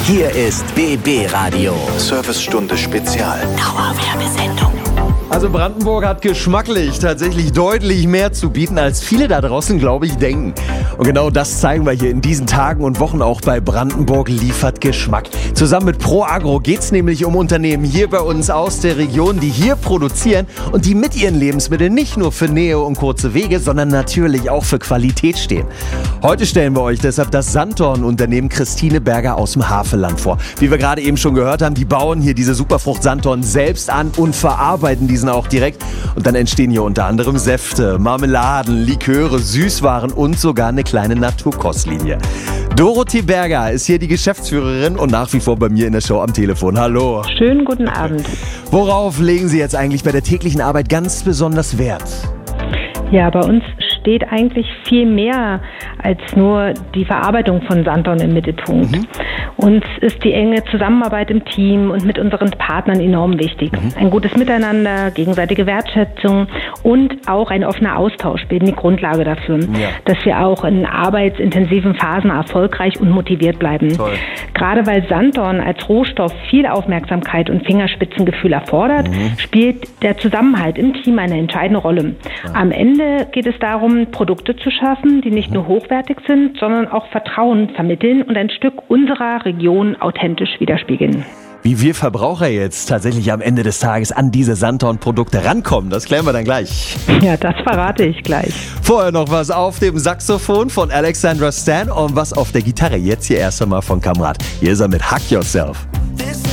Hier ist BB Radio. Servicestunde Spezial. Dauerwerbesendung. Also Brandenburg hat geschmacklich tatsächlich deutlich mehr zu bieten, als viele da draußen, glaube ich, denken. Und genau das zeigen wir hier in diesen Tagen und Wochen auch bei Brandenburg liefert Geschmack. Zusammen mit ProAgro geht es nämlich um Unternehmen hier bei uns aus der Region, die hier produzieren und die mit ihren Lebensmitteln nicht nur für Nähe und kurze Wege, sondern natürlich auch für Qualität stehen. Heute stellen wir euch deshalb das Sanddorn-Unternehmen Christine Berger aus dem Havelland vor. Wie wir gerade eben schon gehört haben, die bauen hier diese Superfrucht Sanddorn selbst an und verarbeiten diesen auch direkt. Und dann entstehen hier unter anderem Säfte, Marmeladen, Liköre, Süßwaren und sogar eine kleine Naturkostlinie. Dorothee Berger ist hier die Geschäftsführerin und nach wie vor bei mir in der Show am Telefon. Hallo. Schönen guten Abend. Worauf legen Sie jetzt eigentlich bei der täglichen Arbeit ganz besonders Wert? Ja, bei uns steht eigentlich viel mehr als nur die Verarbeitung von Sanddorn im Mittelpunkt. Uns ist die enge Zusammenarbeit im Team und mit unseren Partnern enorm wichtig. Ein gutes Miteinander, gegenseitige Wertschätzung und auch ein offener Austausch bilden die Grundlage dafür, dass wir auch in arbeitsintensiven Phasen erfolgreich und motiviert bleiben. Toll. Gerade weil Sanddorn als Rohstoff viel Aufmerksamkeit und Fingerspitzengefühl erfordert, spielt der Zusammenhalt im Team eine entscheidende Rolle. Am Ende geht es darum, Produkte zu schaffen, die nicht nur hochwertig sind, sondern auch Vertrauen vermitteln und ein Stück unserer Region authentisch widerspiegeln. Wie wir Verbraucher jetzt tatsächlich am Ende des Tages an diese Sanddorn-Produkte rankommen, das klären wir dann gleich. Ja, das verrate ich gleich. Vorher noch was auf dem Saxophon von Alexandra Stan und was auf der Gitarre. Jetzt hier erst einmal von Kamrat. Hier ist er mit Hack Yourself. This